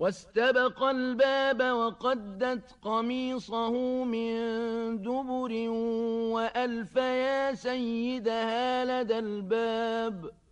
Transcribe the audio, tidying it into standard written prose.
واستبق الباب وقدت قميصه من دبر وألف يا سيدها لدى الباب.